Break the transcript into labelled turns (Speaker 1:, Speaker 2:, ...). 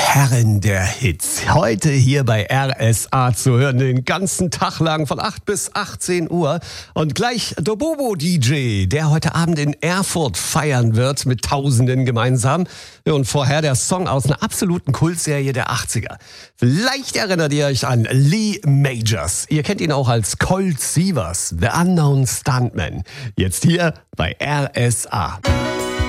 Speaker 1: Herren der Hits. Heute hier bei RSA zu hören, den ganzen Tag lang von 8 bis 18 Uhr. Und gleich der Bobo DJ, der heute Abend in Erfurt feiern wird mit Tausenden gemeinsam. Und vorher der Song aus einer absoluten Kultserie der 80er. Vielleicht erinnert ihr euch an Lee Majors. Ihr kennt ihn auch als Colt Sievers, The Unknown Stuntman. Jetzt hier bei RSA.